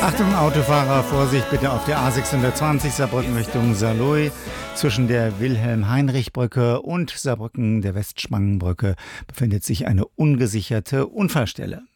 Achtung Autofahrer, Vorsicht bitte auf der A620 Saarbrücken Richtung Saarlouis. Zwischen der Wilhelm-Heinrich-Brücke und Saarbrücken der Westspangenbrücke befindet sich eine ungesicherte Unfallstelle.